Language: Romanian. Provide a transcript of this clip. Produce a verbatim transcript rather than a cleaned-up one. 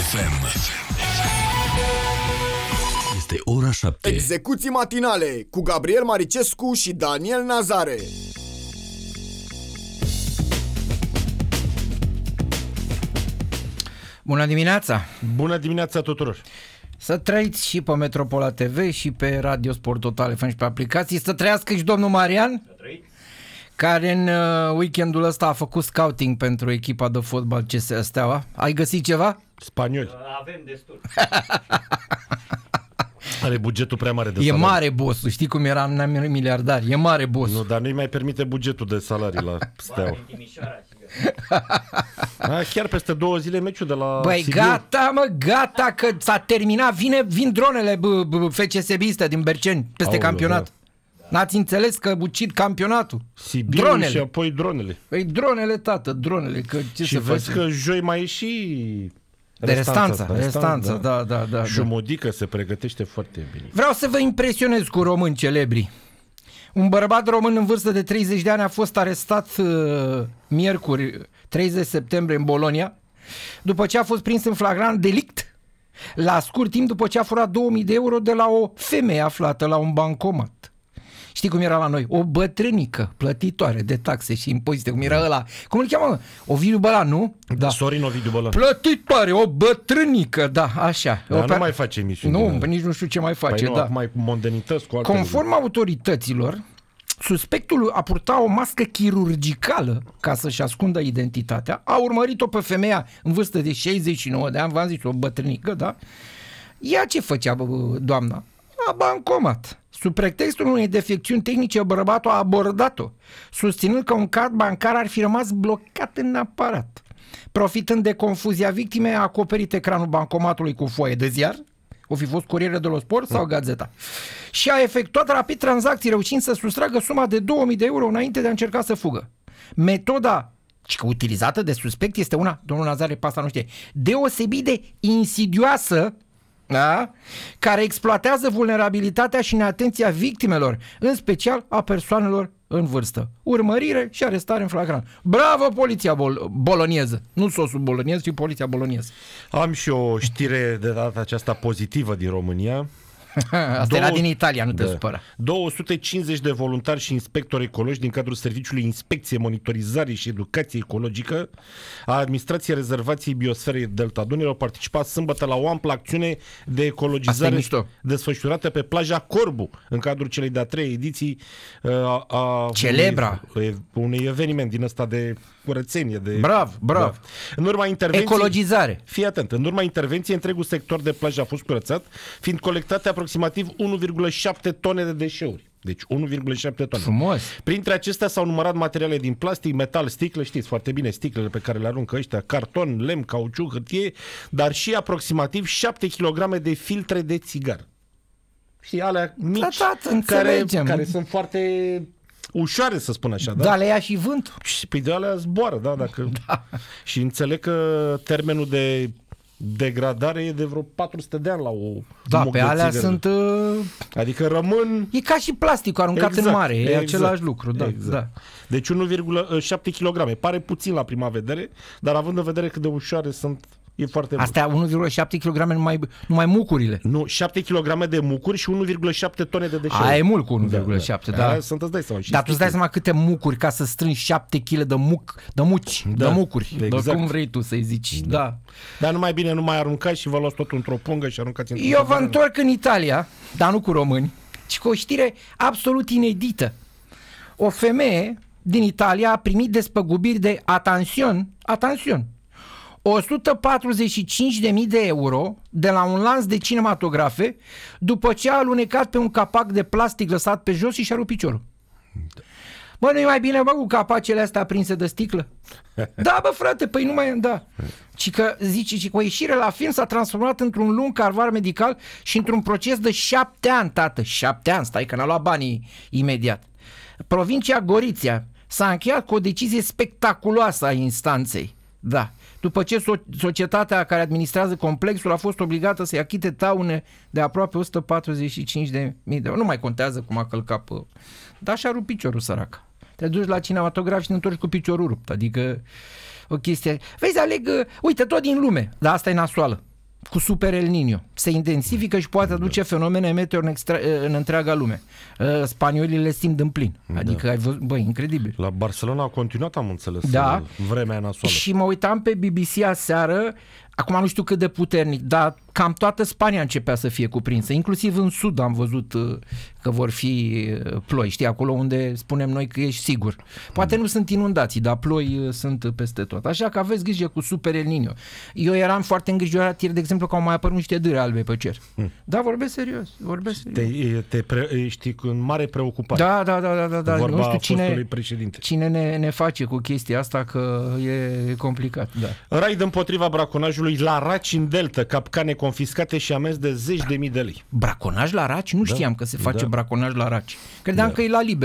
F M. Este ora șapte. Execuții matinale cu Gabriel Maricescu și Daniel Nazare. Bună dimineața! Bună dimineața tuturor! Să trăiți și pe Metropola T V și pe Radio Sport Total F M și pe aplicații. Să trăiască și domnul Marian, care în weekendul ăsta a făcut scouting pentru echipa de fotbal C S Steaua. Ai găsit ceva? Spanioli. Avem destul. Are bugetul prea mare de E salarii. mare bossul, știi cum era în miliardar. E mare bossul. Nu, dar nu-i mai permite bugetul de salarii la Steaua. A, chiar peste două zile meciul de la Băi, Sibiu. gata, mă, gata, că s-a terminat. Vine, vin dronele b- b- F C S-biste din Berceni peste Aoleu, campionat. Da. N-ați înțeles că ucid campionatul? Sibiu Dronele. și apoi dronele. Păi dronele, tată, dronele. Că ce Și să vezi faci? că joi mai e și De restanța, restanța, restanța, da, da, da. Și da. o modică se pregătește foarte bine. Vreau să vă impresionez cu români celebri. Un bărbat român în vârstă de treizeci de ani a fost arestat uh, miercuri, treizeci septembrie, în Bologna, după ce a fost prins în flagrant delict, la scurt timp după ce a furat două mii de euro de la o femeie aflată la un bancomat. Știi cum era la noi? O bătrânică plătitoare de taxe și impozite, cum era ăla. Cum îl cheamă? Ovidiu Bălan, nu? Da. Sorin Ovidiu Bălan. Plătitoare, o bătrânică, da, așa. Dar o nu mai face emisiuni. Nu, nici nu știu ce mai face, păi da. nu, mai cu mondenități, cu alte Conform lucruri. autorităților, suspectul a purtat o mască chirurgicală ca să-și ascundă identitatea, a urmărit-o pe femeia în vârstă de șaizeci și nouă de ani, v-am zis, o bătrânică, da? Ea ce făcea, bă, doamna? A bancomat. Sub pretextul unei defecțiuni tehnice, bărbatul a abordat-o, susținând că un card bancar ar fi rămas blocat în aparat. Profitând de confuzia victimei, a acoperit ecranul bancomatului cu foaie de ziar, o fi fost Corriere dello Sport sau Gazeta, și a efectuat rapid tranzacții, reușind să sustragă suma de două mii de euro înainte de a încerca să fugă. Metoda utilizată de suspect este una, domnul Nazare, pe asta nu știe, deosebit de insidioasă, da? Care exploatează vulnerabilitatea și neatenția victimelor, în special a persoanelor în vârstă. Urmărire și arestare în flagrant. Bravo, poliția bol- bolonieză. Nu sosul boloniez, ci poliția bolonieză. Am și o știre de data aceasta pozitivă din România. Asta Două- era din Italia, nu te Da. supăra. două sute cincizeci de voluntari și inspectori ecologi din cadrul Serviciului Inspecție, Monitorizare și Educație Ecologică a Administrației Rezervației Biosferei Delta Dunăre au participat sâmbătă la o amplă acțiune de Asta e ecologizare mișto. desfășurată pe plaja Corbu în cadrul celei de-a treia ediții uh, a, a Celebra. unui, unui eveniment din ăsta de curățenie. De, Brav, brav. Da. În urma intervenției... Ecologizare. Fii atent, în urma intervenției, întregul sector de plajă a fost curățat, fiind colectate aproximativ unu virgulă șapte tone de deșeuri. Deci unu virgulă șapte tone. Frumos. Printre acestea s-au numărat materiale din plastic, metal, sticle, știți foarte bine sticlele pe care le aruncă ăștia, carton, lemn, cauciuc, hârtie, dar și aproximativ șapte kilograme de filtre de țigar. Și alea mici, Da, da, care, înțelegem. care sunt foarte ușoare, să spun așa. Da? Da, le ia și vântul. Și pe de alea zboară, da, dacă... Da. Și înțeleg că termenul de degradare e de vreo patru sute de ani la o Da, muc pe de alea țigără. sunt... Uh, Adică rămân... e ca și plasticul aruncat Exact, în mare. E exact, același lucru, da. exact. da. Deci unu virgulă șapte kilograme. Pare puțin la prima vedere, dar având în vedere cât de ușoare sunt, e foarte mult. Astea unu virgulă șapte kilograme numai, numai mucurile. Nu, șapte kilograme de mucuri și unu virgulă șapte tone de deșeuri. Aia e mult cu unu virgulă șapte, da. Aia sunt, îți dai seama. Și Dar tu îți dai sticle. seama câte mucuri ca să strângi șapte kilograme de muc, de muci, Da, de mucuri. exact. De cum vrei tu să-i zici. Da. da. Dar numai bine, nu mai aruncați și vă luați totul într-o pungă și aruncați într-o Eu vă pungă. întorc în Italia, dar nu cu români, ci cu o știre absolut inedită. O femeie din Italia a primit despăgubiri de, atențion, atențion, o sută patruzeci și cinci de mii de euro de la un lanț de cinematografe după ce a alunecat pe un capac de plastic lăsat pe jos și și-a rupt piciorul. Bă, nu-i mai bine, bă, cu capacele astea aprinse de sticlă? Da, bă, frate, păi nu mai... Da. Ci că, zice, ci că o ieșire la film s-a transformat într-un lung calvar medical și într-un proces de șapte ani, tată. Șapte ani, stai că n-a luat banii imediat. Provincia Goriția s-a încheiat cu o decizie spectaculoasă a instanței. Da. După ce so- societatea care administrează complexul a fost obligată să-i achite daune de aproape o sută patruzeci și cinci de mii de euro. Nu mai contează cum a călcat pe... Dar și-a rupt piciorul, săraca. Te duci la cinematograf și te întorci cu piciorul rupt. Adică o chestie... Vezi, aleg... Uite, tot din lume. Dar asta e nasoală. cu Super El Niño. Se intensifică și poate aduce da. fenomene meteo în, extra, în întreaga lume. Spaniolii le simt în plin. Adică, da. ai văzut, băi, incredibil. La Barcelona a continuat, am înțeles, da. vremea nasoală. Și mă uitam pe B B C aseară, acum nu știu cât de puternic, dar cam toată Spania începea să fie cuprinsă. Inclusiv în sud am văzut că vor fi ploi. Știi, acolo unde spunem noi că ești sigur. Poate nu sunt inundații, dar ploi sunt peste tot. Așa că aveți grijă cu Super El Niño. Eu eram foarte îngrijorat ieri, de exemplu, că au mai apărut niște dâre albe pe cer. Hmm. Da, vorbesc serios. Vorbesc serios. Te, te pre, ești în mare preocupare. Da, da, da, da, da. Vorba nu știu cine, președinte. cine ne, ne face cu chestia asta, că e complicat. Da. Raid împotriva braconajului la Raci în Delta, capcane confiscate și amenzi de zeci de mii de lei. Braconaj la Raci? Nu știam da, că se face da. braconaj la Raci. Credeam da. că e la liber.